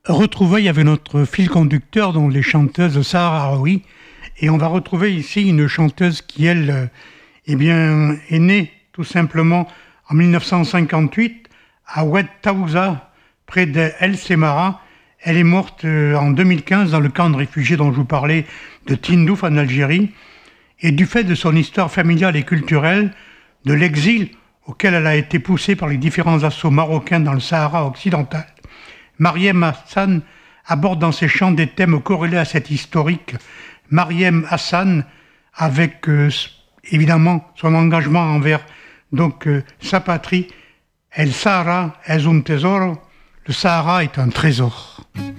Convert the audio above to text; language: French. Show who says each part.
Speaker 1: retrouvailles avec notre fil conducteur, dont les chanteuses Sahraoui. Et on va retrouver ici une chanteuse qui, elle, est née tout simplement en 1958 à Oued Taouza, près d'El Semara. Elle est morte en 2015 dans le camp de réfugiés dont je vous parlais, de Tindouf en Algérie. Et du fait de son histoire familiale et culturelle, de l'exil auquel elle a été poussée par les différents assauts marocains dans le Sahara occidental, Mariem Hassan aborde dans ses chants des thèmes corrélés à cette historique. Mariem Hassan, avec évidemment son engagement envers sa patrie, El Sahara es un tesoro, le Sahara est un trésor.